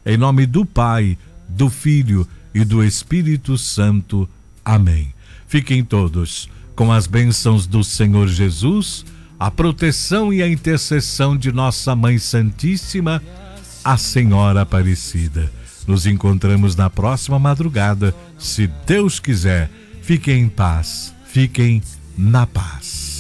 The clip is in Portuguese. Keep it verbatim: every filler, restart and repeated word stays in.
Em nome do Pai, do Filho e do Espírito Santo. Amém. Fiquem todos com as bênçãos do Senhor Jesus, a proteção e a intercessão de nossa Mãe Santíssima, a Senhora Aparecida. Nos encontramos na próxima madrugada, se Deus quiser. Fiquem em paz, fiquem na paz.